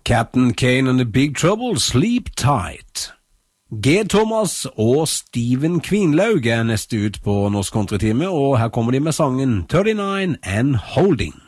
Captain Kane and the Big Trouble, Sleep Tight. G. Thomas og Steven Kvinlaug neste ut på Norsk Countrytime, og her kommer de med sangen 39 and Holding.